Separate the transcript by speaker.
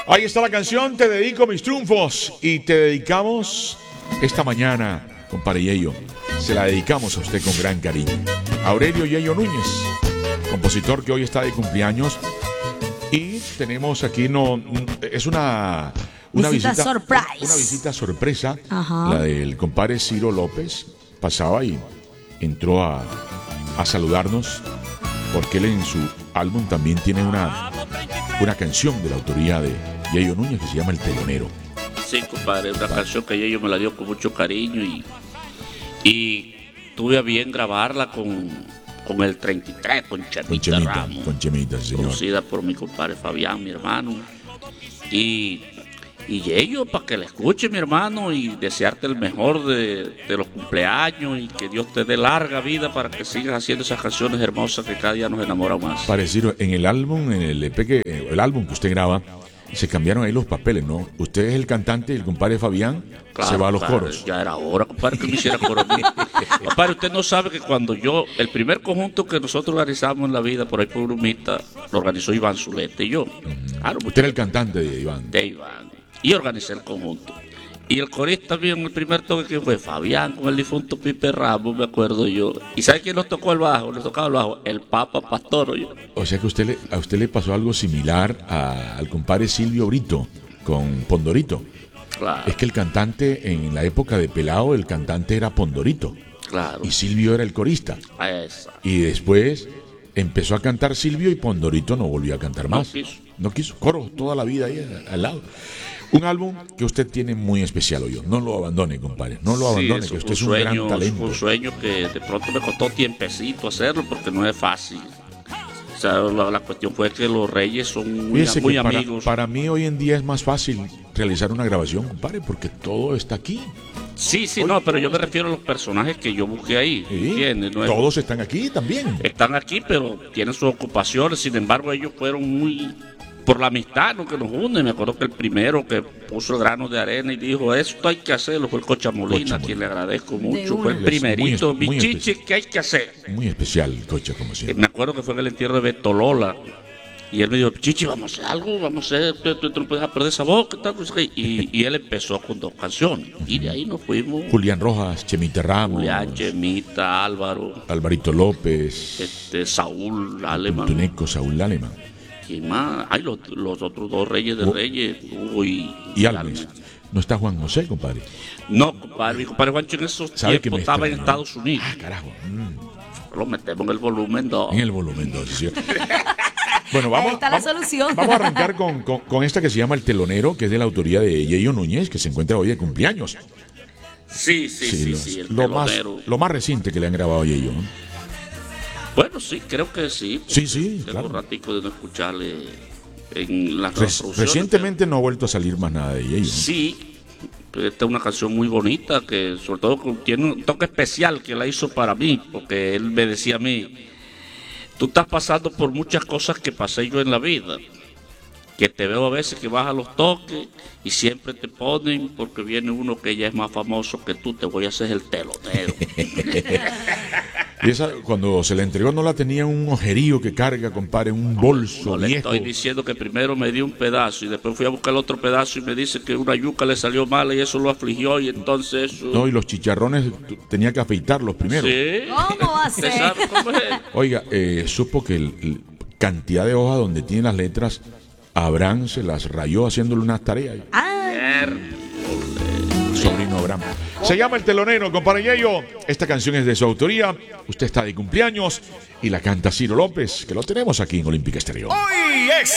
Speaker 1: Ahí está la canción, te dedico mis triunfos. Y te dedicamos esta mañana, compadre Yeyo. Se la dedicamos a usted con gran cariño. Aurelio Yeyo Núñez, compositor que hoy está de cumpleaños. Y tenemos aquí, es una visita
Speaker 2: surprise.
Speaker 1: Una visita sorpresa.
Speaker 2: Ajá.
Speaker 1: La del compadre Ciro López. Pasaba y entró a saludarnos, porque él en su álbum también tiene una canción de la autoría de Yeyo Núñez que se llama El Telonero.
Speaker 3: Sí, compadre, una canción que Yeyo me la dio con mucho cariño y tuve a bien grabarla con el 33, con Chemita Ramos.
Speaker 1: Con Chemita, señor.
Speaker 3: Producida por mi compadre Fabián, mi hermano. Y Yeyo, para que la escuche, mi hermano, y desearte el mejor de los cumpleaños y que Dios te dé larga vida para que sigas haciendo esas canciones hermosas que cada día nos enamoran más.
Speaker 1: Parecido, en el álbum, en el EP, el álbum que usted graba, se cambiaron ahí los papeles, ¿no? Usted es el cantante y el compadre Fabián
Speaker 3: Claro,
Speaker 1: se va a los
Speaker 3: compadre,
Speaker 1: coros.
Speaker 3: Ya era hora, compadre, que me hiciera coro a mí. Compadre, usted no sabe que cuando el primer conjunto que nosotros organizamos en la vida, por ahí por Brumita, lo organizó Iván Zuleta y yo. Claro,
Speaker 1: Usted era el cantante de Iván.
Speaker 3: de Iván. Y organicé el conjunto. Y el corista también, el primer toque que fue Fabián con el difunto Pipe Ramos, me acuerdo yo. ¿Y sabe quién nos tocó el bajo? Nos tocaba el bajo, el Papa Pastor. Yo.
Speaker 1: O sea que a usted le pasó algo similar al compadre Silvio Brito con Pondorito.
Speaker 3: Claro,
Speaker 1: Es que el cantante, en la época de Pelao, el cantante era Pondorito.
Speaker 3: claro.
Speaker 1: Y Silvio era el corista.
Speaker 3: Esa.
Speaker 1: Y después empezó a cantar Silvio y Pondorito no volvió a cantar más. No quiso. Coro toda la vida ahí al lado. Un álbum que usted tiene muy especial hoy. No lo abandone, compadre. No lo abandone,
Speaker 3: Sí,
Speaker 1: que usted es
Speaker 3: un
Speaker 1: un
Speaker 3: sueño,
Speaker 1: gran talento.
Speaker 3: un sueño que de pronto me costó tiempecito hacerlo porque no es fácil. O sea, la cuestión fue que los Reyes son muy,
Speaker 1: Fíjese
Speaker 3: muy
Speaker 1: que
Speaker 3: amigos.
Speaker 1: para mí hoy en día es más fácil realizar una grabación, compadre, porque todo está aquí.
Speaker 3: Sí, no, pero yo me refiero a los personajes que yo busqué ahí.
Speaker 1: Sí,
Speaker 3: ¿Entiendes? No es-
Speaker 1: todos están aquí también.
Speaker 3: están aquí, pero tienen sus ocupaciones. Sin embargo, ellos fueron muy por la amistad, ¿no?, que nos une. Me acuerdo que el primero que puso el grano de arena y dijo, esto hay que hacerlo, fue el Cocha Molina, a quien le agradezco mucho. Fue el
Speaker 1: una.
Speaker 3: primerito,
Speaker 1: Muy
Speaker 3: mi chiche, ¿qué hay que hacer?
Speaker 1: Muy especial, Cocha, como siempre.
Speaker 3: Me acuerdo que fue en el entierro de Beto Lola. Y él me dijo, Chichi, vamos a hacer algo, vamos a hacer, tú no puedes perder esa voz, ¿qué tal? Y él empezó con 2 canciones. Y de ahí nos fuimos.
Speaker 1: Julián Rojas, Chemita Ramos,
Speaker 3: Julián, Chemita, Álvaro,
Speaker 1: Alvarito López,
Speaker 3: Saúl, Alemán.
Speaker 1: Tuneco, Saúl Alemán
Speaker 3: ¿Quién más? Ay, los otros 2 reyes de Reyes, Hugo y
Speaker 1: Álvarez. No está Juan José, compadre.
Speaker 3: No, compadre, mi compadre Juancho en esos
Speaker 1: ¿Sabe que
Speaker 3: tiempos
Speaker 1: me
Speaker 3: estaba en
Speaker 1: extrañó?
Speaker 3: Estados Unidos.
Speaker 1: Carajo.
Speaker 3: Lo metemos en el volumen 2.
Speaker 1: En el volumen 2. ¿Sí? Bueno,
Speaker 2: Ahí está la solución.
Speaker 1: Vamos a arrancar con esta que se llama El Telonero, que es de la autoría de Yeyo Núñez, que se encuentra hoy de cumpleaños.
Speaker 3: Sí, el telonero.
Speaker 1: Lo más reciente que le han grabado a Yeyo, ¿no?
Speaker 3: Bueno, sí, creo que sí.
Speaker 1: Sí,
Speaker 3: Tengo
Speaker 1: claro.
Speaker 3: un ratico de no escucharle en las reproducciones.
Speaker 1: Recientemente no ha vuelto a salir más nada de Yeyo, ¿no?
Speaker 3: Sí, esta es una canción muy bonita que sobre todo tiene un toque especial que la hizo para mí, porque él me decía a mí, tú estás pasando por muchas cosas que pasé yo en la vida, que te veo a veces que bajas los toques y siempre te ponen porque viene uno que ya es más famoso que tú, te voy a hacer el telonero.
Speaker 1: Y esa, cuando se la entregó, no la tenía en un ojerío que carga, compadre, un bolso
Speaker 3: No le
Speaker 1: viejo.
Speaker 3: estoy diciendo que primero me dio un pedazo y después fui a buscar el otro pedazo y me dice que una yuca le salió mala y eso lo afligió y entonces eso...
Speaker 1: No, y los chicharrones tenía que afeitarlos primero.
Speaker 3: Sí.
Speaker 2: ¿Cómo va a
Speaker 3: ¿Usted
Speaker 2: ser?
Speaker 3: sabe cómo es?
Speaker 1: Oiga, supo que cantidad de hojas donde tiene las letras, Abraham se las rayó haciéndole unas tareas. Sobrino Abraham. Se llama El Telonero, compadre Yeyo. Esta canción es de su autoría. Usted está de cumpleaños y la canta Ciro López, que lo tenemos aquí en Olímpica Estéreo.
Speaker 4: Hoy es